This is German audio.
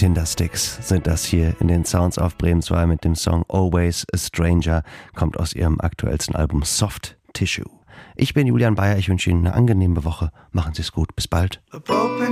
Tindersticks sind das hier in den Sounds auf Bremen 2 mit dem Song Always a Stranger, kommt aus ihrem aktuellsten Album Soft Tissue. Ich bin Julian Bayer, ich wünsche Ihnen eine angenehme Woche. Machen Sie es gut, bis bald.